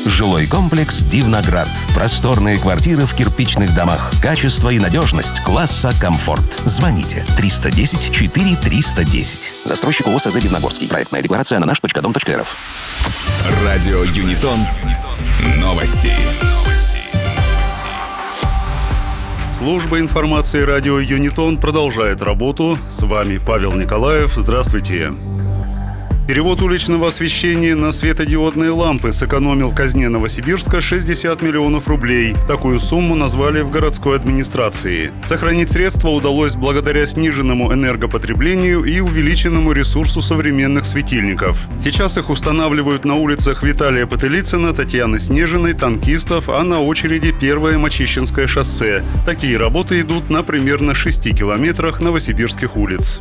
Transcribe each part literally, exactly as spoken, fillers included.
Жилой комплекс «Дивноград». Просторные квартиры в кирпичных домах. Качество и надежность класса «Комфорт». Звоните триста десять четыре триста десять. Застройщик ООО «СЗ Дивногорский». Проектная декларация на наш точка дом точка рф. Радио Юнитон. Новости. Служба информации радио Юнитон продолжает работу. С вами Павел Николаев. Здравствуйте. Перевод уличного освещения на светодиодные лампы сэкономил казне Новосибирска шестьдесят миллионов рублей. Такую сумму назвали в городской администрации. Сохранить средства удалось благодаря сниженному энергопотреблению и увеличенному ресурсу современных светильников. Сейчас их устанавливают на улицах Виталия Потылицына, Татьяны Снежиной, танкистов, а на очереди Первое Мачищинское шоссе. Такие работы идут на примерно шести километрах новосибирских улиц.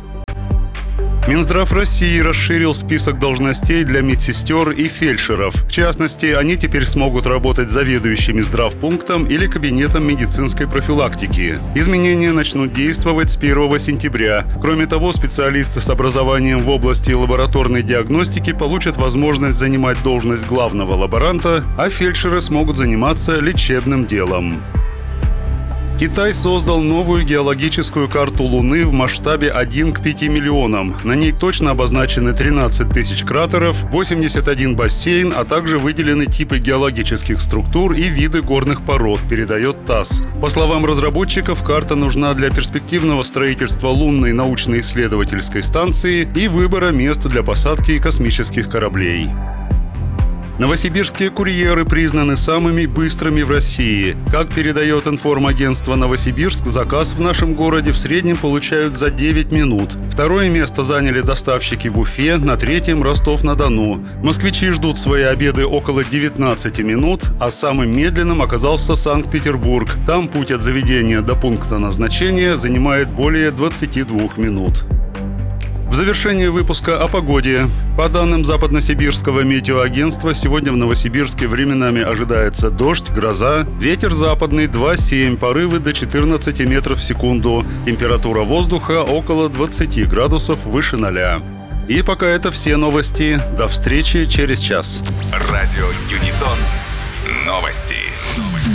Минздрав России расширил список должностей для медсестер и фельдшеров. В частности, они теперь смогут работать заведующими здравпунктом или кабинетом медицинской профилактики. Изменения начнут действовать с первого сентября. Кроме того, специалисты с образованием в области лабораторной диагностики получат возможность занимать должность главного лаборанта, а фельдшеры смогут заниматься лечебным делом. Китай создал новую геологическую карту Луны в масштабе один к пяти миллионам. На ней точно обозначены тринадцать тысяч кратеров, восемьдесят один бассейн, а также выделены типы геологических структур и виды горных пород, передает ТАСС. По словам разработчиков, карта нужна для перспективного строительства лунной научно-исследовательской станции и выбора места для посадки космических кораблей. Новосибирские курьеры признаны самыми быстрыми в России. Как передает информагентство «Новосибирск», заказ в нашем городе в среднем получают за девять минут. Второе место заняли доставщики в Уфе, на третьем – Ростов-на-Дону. Москвичи ждут свои обеды около девятнадцати минут, а самым медленным оказался Санкт-Петербург. Там путь от заведения до пункта назначения занимает более двадцати двух минут. В завершение выпуска о погоде. По данным Западносибирского метеоагентства, сегодня в Новосибирске временами ожидается дождь, гроза, ветер западный два семь, порывы до четырнадцати метров в секунду. Температура воздуха около двадцати градусов выше ноля. И пока это все новости. До встречи через час. Радио Юнитон. Новости.